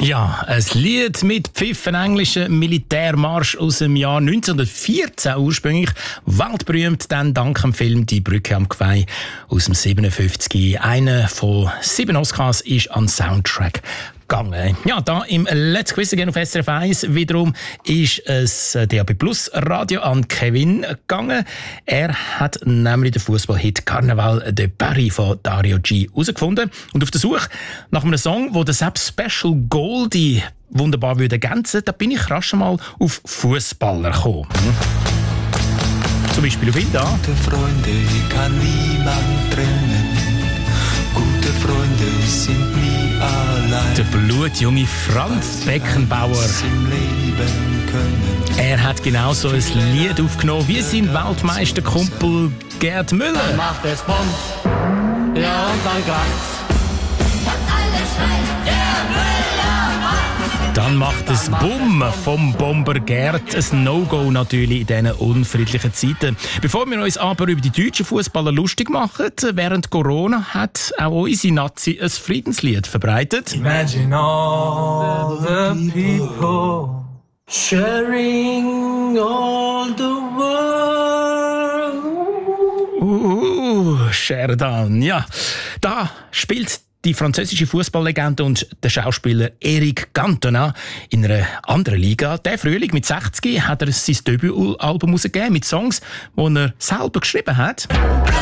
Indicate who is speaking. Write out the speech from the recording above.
Speaker 1: Ja, ein Lied mit Pfiffen, englischen Militärmarsch aus dem Jahr 1914 ursprünglich. Weltberühmt dann dank dem Film «Die Brücke am Kwai» aus dem 57. Einer von 7 Oscars ist an Soundtrack gegangen. Ja, da im Let's Quiz auf SRF 1 wiederum ist es DAB Plus Radio an Kevin gegangen. Er hat nämlich den Fußballhit «Carnaval de Paris» von Dario G herausgefunden. Und auf der Suche nach einem Song, wo der Sepp Special Goldie wunderbar würde ergänzen, da bin ich rasch mal auf Fußballer gekommen. Zum Beispiel auf ihn da.
Speaker 2: Gute Freunde kann niemand trennen. Gute Freunde sind nie allein.
Speaker 1: Der blutjunge Franz Beckenbauer. Er hat genauso ein Lied aufgenommen wie sein Weltmeisterkumpel Gerd Müller.
Speaker 3: Dann macht es Bumm, ja und dann kracht's. Und alles schreit, der Müller macht's.
Speaker 1: Dann macht es Bumm vom Bomber Gerd. Ein No-Go natürlich in diesen unfriedlichen Zeiten. Bevor wir uns aber über die deutschen Fußballer lustig machen, während Corona hat auch unsere Nazi ein Friedenslied verbreitet.
Speaker 4: Imagine all the people sharing all the world.
Speaker 1: Sheridan, ja. Da spielt die französische Fußballlegende und der Schauspieler Eric Cantona in einer anderen Liga. Der Frühling mit 60 hat er sein Debütalbum herausgegeben mit Songs, die er selber geschrieben hat.